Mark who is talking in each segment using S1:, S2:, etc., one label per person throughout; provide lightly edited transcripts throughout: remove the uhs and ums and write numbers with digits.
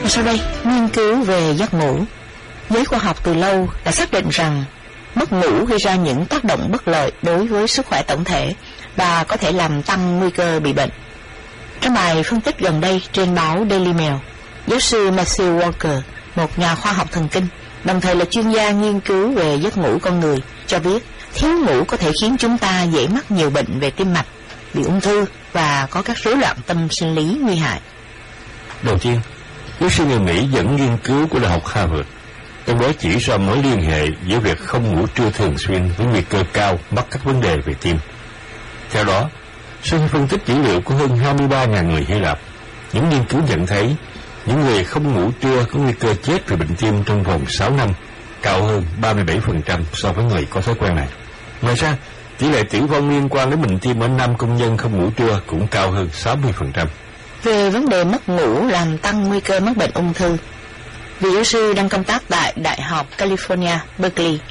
S1: Sau đây, nghiên cứu về giấc ngủ. Giới khoa học từ lâu đã xác định rằng mất ngủ gây ra những tác động bất lợi đối với sức khỏe tổng thể và có thể làm tăng nguy cơ bị bệnh. Trong bài phân tích gần đây trên báo Daily Mail, giáo sư Matthew Walker, một nhà khoa học thần kinh, đồng thời là chuyên gia nghiên cứu về giấc ngủ con người, cho biết thiếu ngủ có thể khiến chúng ta dễ mắc nhiều bệnh về tim mạch, bị ung thư và có các rối loạn tâm sinh lý nguy hại.
S2: Đầu tiên, giáo sư người Mỹ dẫn nghiên cứu của Đại học Harvard, trong đó chỉ ra mối liên hệ giữa việc không ngủ trưa thường xuyên với nguy cơ cao mắc các vấn đề về tim. Theo đó, sau khi phân tích dữ liệu của hơn 23.000 người Hy Lạp, những nghiên cứu nhận thấy những người không ngủ trưa có nguy cơ chết vì bệnh tim trong vòng 6 năm, cao hơn 37% so với người có thói quen này. Ngoài ra, tỷ lệ tử vong liên quan đến bệnh tim ở nam công nhân không ngủ trưa cũng cao hơn 60%.
S1: Về vấn đề mất ngủ làm tăng nguy cơ mắc bệnh ung thư, vị giáo sư đang công tác tại Đại học California, Berkeley,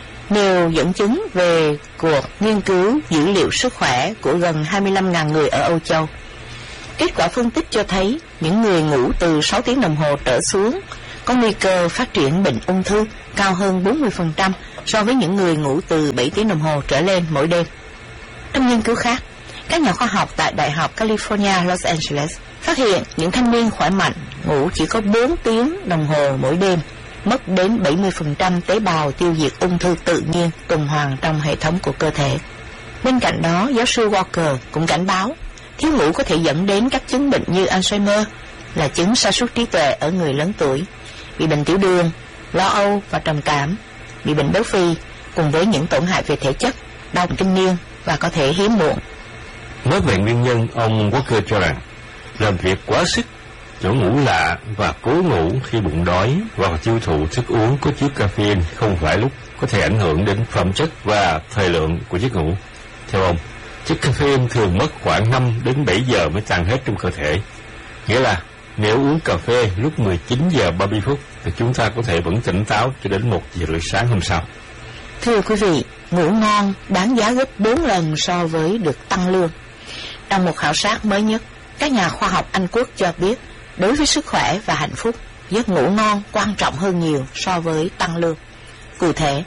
S1: nêu dẫn chứng về cuộc nghiên cứu dữ liệu sức khỏe của gần 25.000 người ở Âu Châu. Kết quả phân tích cho thấy những người ngủ từ 6 tiếng đồng hồ trở xuống có nguy cơ phát triển bệnh ung thư cao hơn 40% so với những người ngủ từ 7 tiếng đồng hồ trở lên mỗi đêm. Trong nghiên cứu khác, các nhà khoa học tại Đại học California, Los Angeles phát hiện những thanh niên khỏe mạnh ngủ chỉ có 4 tiếng đồng hồ mỗi đêm mất đến 70% tế bào tiêu diệt ung thư tự nhiên tuần hoàn trong hệ thống của cơ thể. Bên cạnh đó, giáo sư Walker cũng cảnh báo thiếu ngủ có thể dẫn đến các chứng bệnh như Alzheimer, là chứng sa sút trí tuệ ở người lớn tuổi, bị bệnh tiểu đường, lo âu và trầm cảm, bị bệnh béo phì, cùng với những tổn hại về thể chất, đau kinh niên và có thể hiếm muộn.
S2: Nói về nguyên nhân, ông Walker cho rằng làm việc quá sức, chỗ ngủ lạ và cố ngủ khi bụng đói và tiêu thụ thức uống có chứa caffeine không phải lúc có thể ảnh hưởng đến phẩm chất và thời lượng của giấc ngủ. Theo ông, chất caffeine thường mất khoảng 5 đến 7 giờ mới tan hết trong cơ thể. Nghĩa là nếu uống cà phê lúc 19 giờ 30 phút thì chúng ta có thể vẫn tỉnh táo cho đến 1 giờ rưỡi sáng hôm sau.
S1: Thưa quý vị, ngủ ngon đáng giá gấp 4 lần so với được tăng lương. Trong một khảo sát mới nhất, các nhà khoa học Anh Quốc cho biết đối với sức khỏe và hạnh phúc, giấc ngủ ngon quan trọng hơn nhiều so với tăng lương. Cụ thể,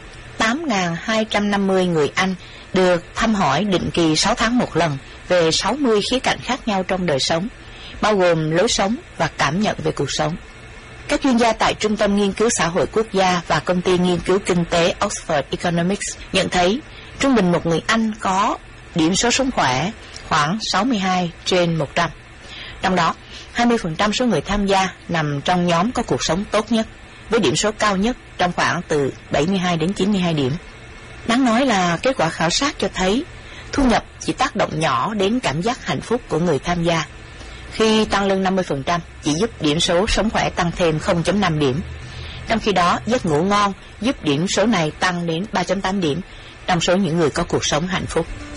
S1: 8.250 người Anh được thăm hỏi định kỳ 6 tháng một lần về 60 khía cạnh khác nhau trong đời sống, bao gồm lối sống và cảm nhận về cuộc sống. Các chuyên gia tại Trung tâm Nghiên cứu Xã hội Quốc gia và Công ty Nghiên cứu Kinh tế Oxford Economics nhận thấy trung bình một người Anh có điểm số sống khỏe khoảng 62 trên 100. Trong đó, 20% số người tham gia nằm trong nhóm có cuộc sống tốt nhất, với điểm số cao nhất trong khoảng từ 72 đến 92 điểm. Đáng nói là kết quả khảo sát cho thấy thu nhập chỉ tác động nhỏ đến cảm giác hạnh phúc của người tham gia. Khi tăng lương 50% chỉ giúp điểm số sống khỏe tăng thêm 0.5 điểm. Trong khi đó, giấc ngủ ngon giúp điểm số này tăng đến 3.8 điểm trong số những người có cuộc sống hạnh phúc.